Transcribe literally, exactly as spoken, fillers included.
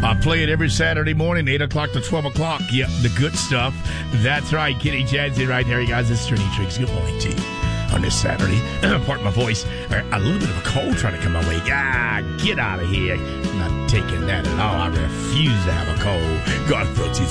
I play it every Saturday morning, eight o'clock to twelve o'clock. Yep, the good stuff. That's right, Kenny Jansen right there. You guys, this is Trini Tricks. Good morning to you on this Saturday. Pardon my voice. A little bit of a cold trying to come my way. Ah, get out of here. I'm not taking that at all. I refuse to have a cold. God bless you.